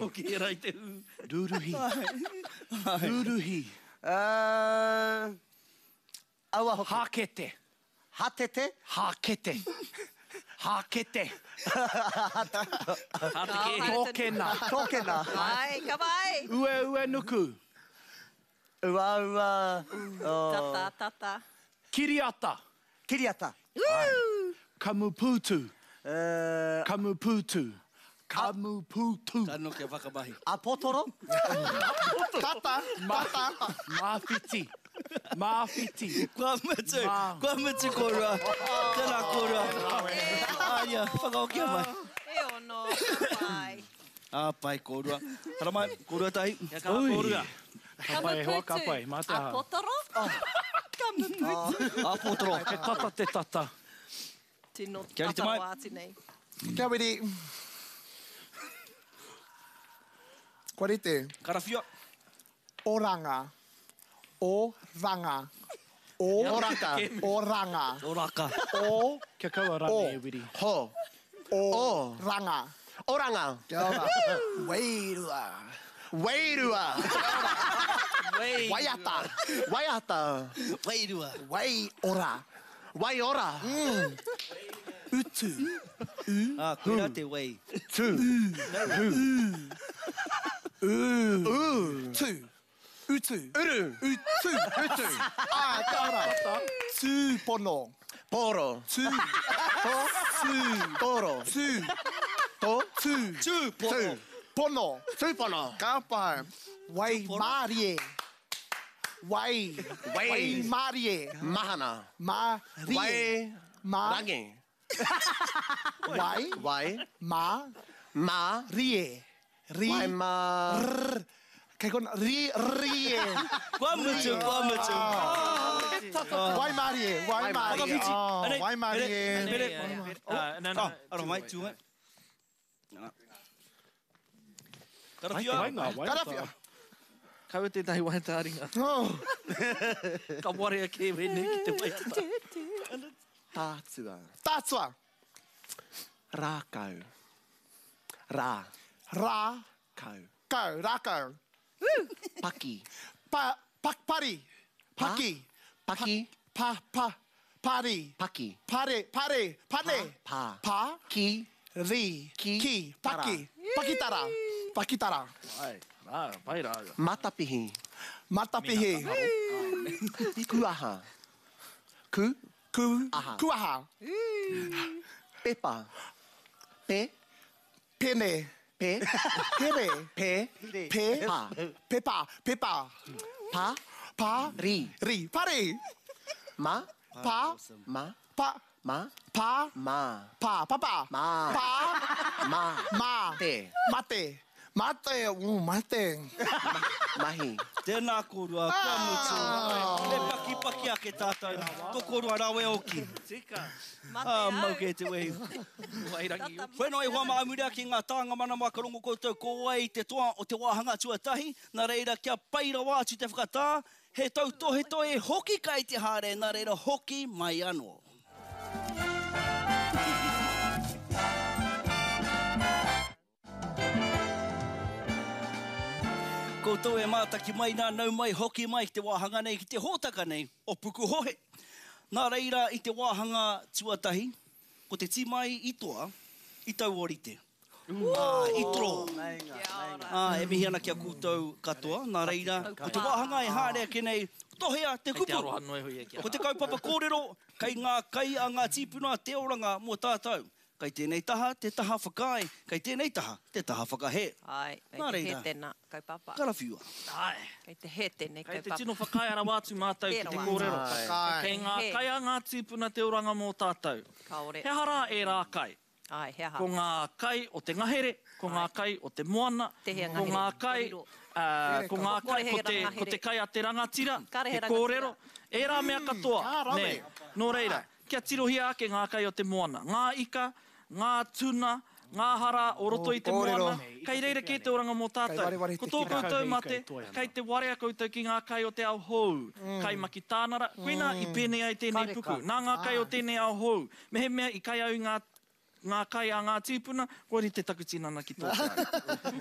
Hoki e rai te u. Ruruhi. Ruruhi. Aua hoki. Hakete. Hatete? Hakete. Hakete. Hateke. Tōkena. Tōkena. Ai, ka vai. Ue nuku. Ua. Tata. Kiriata. Kiriata. Kamuputu. Kamuputu. Kamuputu. Tano ke whakabahi. Apotoro? Tata. Mawhiti. Mawhiti. Kua mutu korua. Tēnā korua. Aia, whakaokia mai. E ono, ka vai. Pai korua. Hara mai, korua tahi. Ia ka korua. Kapai hoa kapai. Mā te aha. Apotoro? Apotoro. Te tata. Tino Kia ori te tata mai. wāti nei. Kia wiri. Kua rite. Karawhia. Oranga. Oranga. Oraka. Oranga. Oraka. Kia kaua rane e wiri. Ho. Oranga. Oranga. Kia ora. Wairua. Wairua. Waiata. Waiata. Wairua. Waiora. Waiora. Utu. Koera te wei. Tu. Tu. Utu. Uru. Utu. Utu. Kia ora. Tu pono. Poro. Tu. Tu. Toro. Tu. To. Tu. Tu pono. Pono. Tupono. Ka pai. Wai marie. Wai marie. Mahana. Marie. Rangi. Wai. Ma. Ma. Rie. Wai ma. Kei kona. Rie. Kua mutu. Wai marie. Wai marie. Wai marie. Aro mai, tu mai. Karawhia. Karawhia. Kaua te tahi wahe tāringa. Ka warea ke wene ki te waiata. Tātua. Tātua. Rākau. Rā. Rā. Kau. Kau. Rākau. Paki. Pari. Paki. Paki. Pari. Paki. Pane. Pa. Pa. Ki. Ri. Ki. Paki. Pakitara. Ai, pai rā. Matapihi. Matapihi. Kuaha. Ku. Aha. Kuaha. Pepa. Pe. Pene. Pe. Pere. Pe. Pe. Pa. Pepa. Pa. Pa. Ri. Pare. Ma. Pa. Ma. Pa. Ma. Pa. Ma. Papa. Ma. Pa. Ma. Ma. Te. Mate. Mate. Mahi. Tēnā korua, kua mutu. Le paki ake tātou. Ko korua rawe oki. Tika. Mau ke te wehi. Wairangi. Whenua e hoa maamurea ki ngā tāanga mana makarongo koutou ko ai te toa o te wāhanga tuatahi. Nā reira kia paira wātu te whakatā. He tau tohe hoki kai te hare. Nā reira hoki mai anō. Koutou e mātaki mai nā nau mai hoki mai ki te wāhanga nei ki te hōtaka nei o puku hohe. Nā reira i te wāhanga tuatahi, ko te tīmai i toa, i tau orite. I tro. E mihi ana kia koutou katoa, nā reira, ko te wāhanga e hārea ke nei, tohea te kupu. Ko te kaupapa kōrero, kai ngā kai a ngā tīpuna te oranga mō tātou. Kai tēnei taha, te taha whakai. Kai tēnei taha, te taha whakahe. Ai, kai te he tēnā, kaupapa. Karawhia. Ai. Kai te he tēnei, Kai te kaupapa. tino whakai ara wātu mātou ki te kōrero. Kei ngā kai a ngā tīpuna te oranga mō tātou. Kaore. He hara e rā kai. Ai, he hara. Ko ngā kai o te ngahere, ko ngā kai o te moana, ko ngā kai... ko ngā kai, ko te kai a te rangatira, te kōrero. E rā mea katoa. Ne, nō reira. Kia tirohia ake ngā kai o te moana. Ngā ika, ngā tuna, ngā hara o roto i te moana. Kai reira ke te oranga mō tātou. Ko tō koutou mate, kai te warea koutou ki ngā kai o te ao hou. Kai maki tānara, koina i pēnei ai tēnei puku. Nā ngā kai o tēnei ao hou. Mehe mea i kai au ngā kai a ngā tīpuna, kori te takutinana ki tō kai.